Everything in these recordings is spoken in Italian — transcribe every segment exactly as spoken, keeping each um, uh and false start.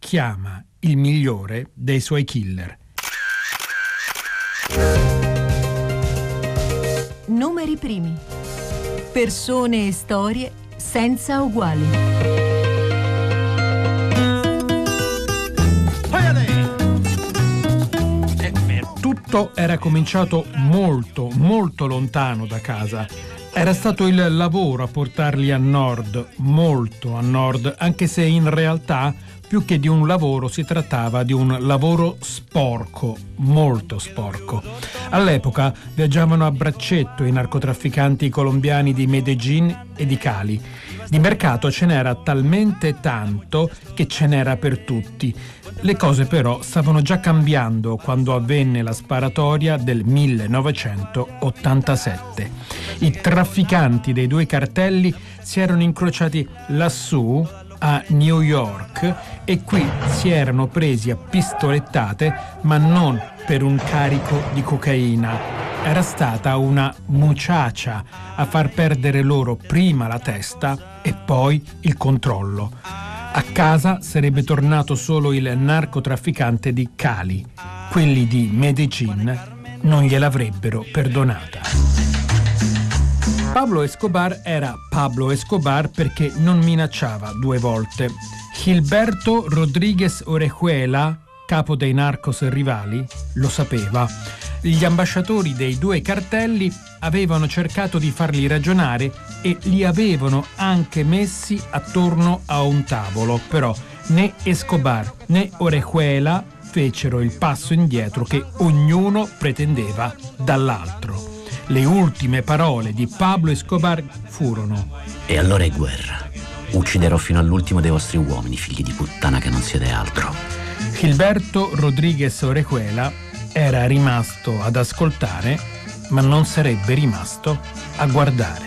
chiama il migliore dei suoi killer. Numeri primi. Persone e storie senza uguali. Tutto era cominciato molto, molto lontano da casa. Era stato il lavoro a portarli a nord, molto a nord, anche se in realtà più che di un lavoro si trattava di un lavoro sporco, molto sporco. All'epoca viaggiavano a braccetto i narcotrafficanti colombiani di Medellín e di Cali. Di mercato ce n'era talmente tanto che ce n'era per tutti. Le cose però stavano già cambiando quando avvenne la sparatoria del millenovecentottantasette. I trafficanti dei due cartelli si erano incrociati lassù a New York e qui si erano presi a pistolettate, ma non per un carico di cocaina. Era stata una muchacha a far perdere loro prima la testa e poi il controllo. A casa sarebbe tornato solo il narcotrafficante di Cali. Quelli di Medellín non gliel'avrebbero perdonata. Pablo Escobar era Pablo Escobar perché non minacciava due volte. Gilberto Rodríguez Orejuela, capo dei narcos rivali, lo sapeva. Gli ambasciatori dei due cartelli avevano cercato di farli ragionare e li avevano anche messi attorno a un tavolo, però né Escobar né Orejuela fecero il passo indietro che ognuno pretendeva dall'altro. Le ultime parole di Pablo Escobar furono: e allora è guerra. Ucciderò fino all'ultimo dei vostri uomini, figli di puttana che non siete altro. Gilberto Rodríguez Orejuela era rimasto ad ascoltare, ma non sarebbe rimasto a guardare.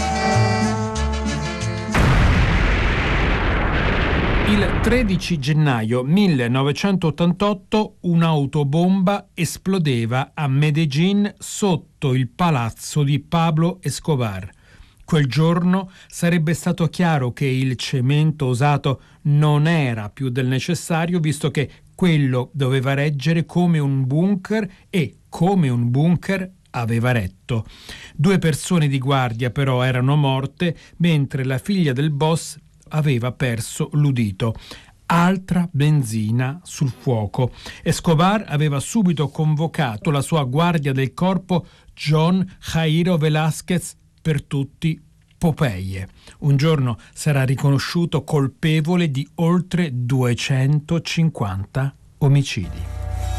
Il tredici gennaio millenovecentottantotto un'autobomba esplodeva a Medellín sotto il palazzo di Pablo Escobar. Quel giorno sarebbe stato chiaro che il cemento usato non era più del necessario, visto che quello doveva reggere come un bunker e, come un bunker, aveva retto. Due persone di guardia però erano morte, mentre la figlia del boss aveva perso l'udito. Altra benzina sul fuoco. Escobar aveva subito convocato la sua guardia del corpo, John Jairo Velázquez, per tutti Popeye. Un giorno sarà riconosciuto colpevole di oltre duecentocinquanta omicidi.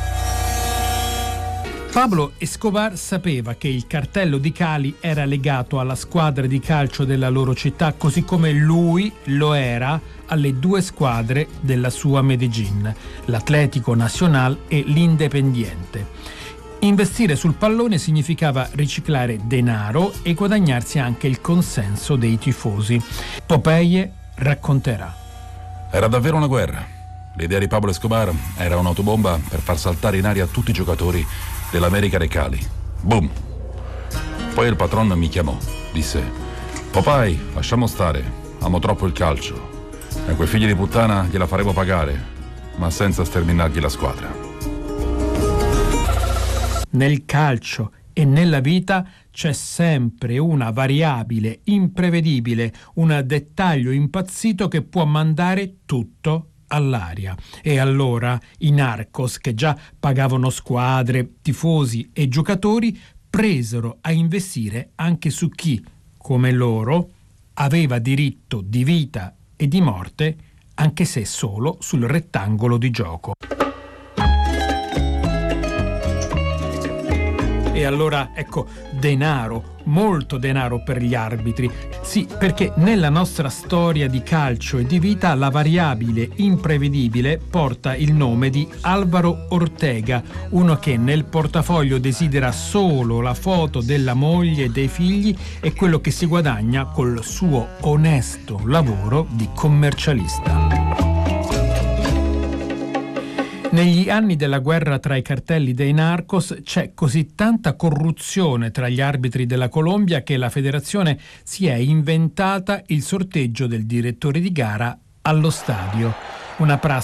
Pablo Escobar sapeva che il cartello di Cali era legato alla squadra di calcio della loro città, così come lui lo era alle due squadre della sua Medellín, l'Atlético Nacional e l'Independiente. Investire sul pallone significava riciclare denaro e guadagnarsi anche il consenso dei tifosi. Popeye racconterà. Era davvero una guerra. L'idea di Pablo Escobar era un'autobomba per far saltare in aria tutti i giocatori dell'América de Cali. Boom! Poi il patron mi chiamò. Disse: Popeye, lasciamo stare. Amo troppo il calcio. E quei figli di puttana gliela faremo pagare, ma senza sterminargli la squadra. Nel calcio e nella vita c'è sempre una variabile imprevedibile, un dettaglio impazzito che può mandare tutto all'aria. E allora i narcos, che già pagavano squadre, tifosi e giocatori, presero a investire anche su chi, come loro, aveva diritto di vita e di morte, anche se solo sul rettangolo di gioco. E allora, ecco, denaro, molto denaro per gli arbitri. Sì, perché nella nostra storia di calcio e di vita la variabile imprevedibile porta il nome di Álvaro Ortega, uno che nel portafoglio desidera solo la foto della moglie e dei figli e quello che si guadagna col suo onesto lavoro di commercialista. Negli anni della guerra tra i cartelli dei narcos c'è così tanta corruzione tra gli arbitri della Colombia che la federazione si è inventata il sorteggio del direttore di gara allo stadio, una prassi